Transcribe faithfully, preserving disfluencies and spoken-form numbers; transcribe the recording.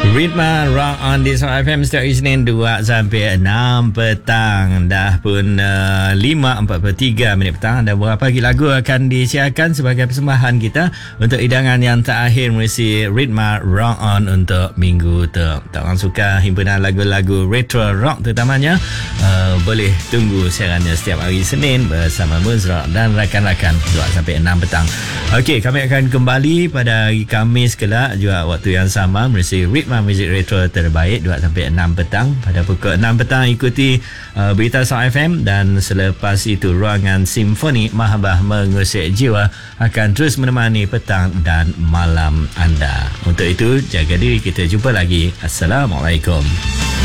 Ritma Rock on Desa F M setiap Isnin dua sampai enam petang. Dah pun uh, lima empat puluh tiga minit petang. Dan beberapa lagi lagu akan disiarkan sebagai persembahan kita untuk hidangan yang terakhir mesti Ritma Rock on untuk minggu tu. Tak orang suka himpunan lagu-lagu retro rock terutamanya, uh, boleh tunggu siarannya setiap hari Senin bersama Muzra dan rakan-rakan dua sampai enam petang. Okey, kami akan kembali pada hari Khamis kelak juga waktu yang sama mesti Ritma Muzik Retro terbaik dua sampai enam petang. Pada pukul enam petang ikuti uh, berita Sound F M, dan selepas itu Ruangan Simfoni Mahabah Mengusik Jiwa akan terus menemani petang dan malam anda. Untuk itu jaga diri, kita jumpa lagi. Assalamualaikum.